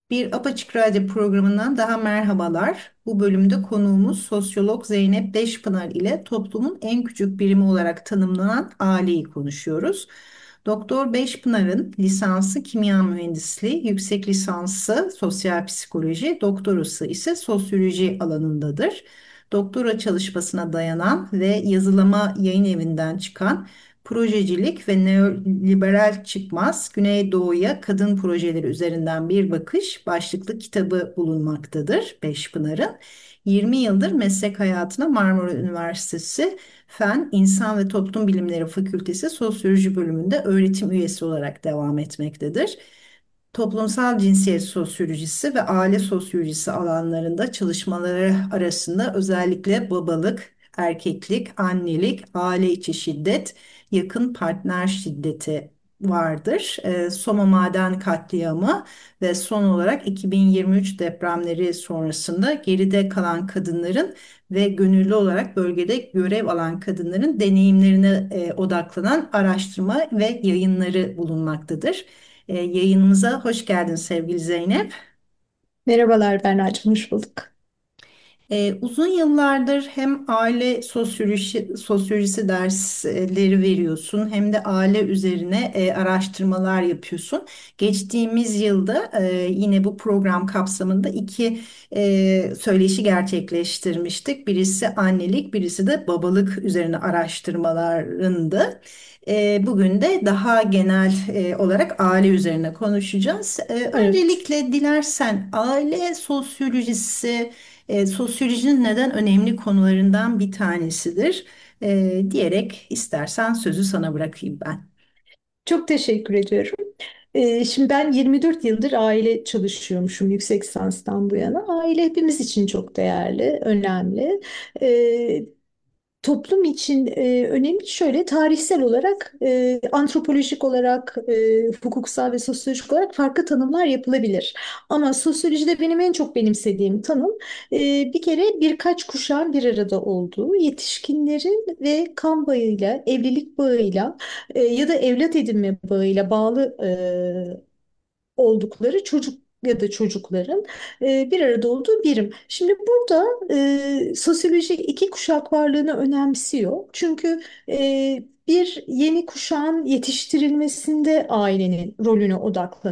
Bir Apaçık Radyo programından daha merhabalar. Bu bölümde konuğumuz sosyolog Zeynep Beşpınar ile toplumun en küçük birimi olarak tanımlanan aileyi konuşuyoruz. Doktor Beşpınar'ın lisansı kimya mühendisliği, yüksek lisansı sosyal psikoloji, doktorası ise sosyoloji alanındadır. Doktora çalışmasına dayanan ve yazılama yayın evinden çıkan Projecilik ve Neoliberal Çıkmaz, Güneydoğu'ya Kadın Projeleri üzerinden bir bakış başlıklı kitabı bulunmaktadır Beşpınar'ın. 20 yıldır meslek hayatına Marmara Üniversitesi Fen, İnsan ve Toplum Bilimleri Fakültesi Sosyoloji bölümünde öğretim üyesi olarak devam etmektedir. Toplumsal cinsiyet sosyolojisi ve aile sosyolojisi alanlarında çalışmaları arasında özellikle babalık, erkeklik, annelik, aile içi şiddet, yakın partner şiddeti vardır. Soma maden katliamı ve son olarak 2023 depremleri sonrasında geride kalan kadınların ve gönüllü olarak bölgede görev alan kadınların deneyimlerine odaklanan araştırma ve yayınları bulunmaktadır. Yayınımıza hoş geldin sevgili Zeynep. Merhabalar Berna'cığım, hoş bulduk. Uzun yıllardır hem aile sosyolojisi dersleri veriyorsun hem de aile üzerine araştırmalar yapıyorsun. Geçtiğimiz yılda yine bu program kapsamında iki söyleşi gerçekleştirmiştik. Birisi annelik, birisi de babalık üzerine araştırmalarındı. Bugün de daha genel olarak aile üzerine konuşacağız. Evet. Öncelikle dilersen aile sosyolojisi sosyolojinin neden önemli konularından bir tanesidir diyerek istersen sözü sana bırakayım ben. Çok teşekkür ediyorum. Şimdi ben 24 yıldır aile çalışıyormuşum yüksek lisanstan bu yana. Aile hepimiz için çok değerli, önemli. Ee, Toplum için önemli şöyle tarihsel olarak, antropolojik olarak, hukuksal ve sosyolojik olarak farklı tanımlar yapılabilir. Ama sosyolojide benim en çok benimsediğim tanım e, bir kere birkaç kuşağın bir arada olduğu, yetişkinlerin ve kan bağıyla, evlilik bağıyla ya da evlat edinme bağıyla bağlı oldukları çocuk ya da çocukların bir arada olduğu birim. Şimdi burada sosyoloji iki kuşak varlığını önemsiyor. Çünkü bir yeni kuşağın yetiştirilmesinde ailenin rolüne odaklanıyor.